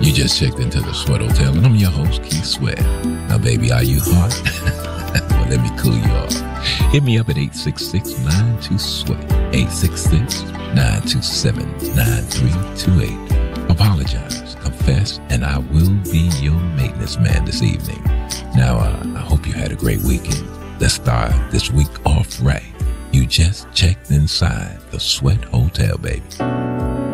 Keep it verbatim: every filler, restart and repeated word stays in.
You just checked into the Sweat Hotel, and I'm your host, Keith Sweat. Now, baby, are you hot? Well, let me cool you off. Hit me up at eight six six, nine two, SWEAT, eight six six, nine two seven, nine three two eight. Apologize, confess, and I will be your maintenance man this evening. Now, uh, I hope you had a great weekend. Let's start this week off right. You just checked inside the Sweat Hotel, baby.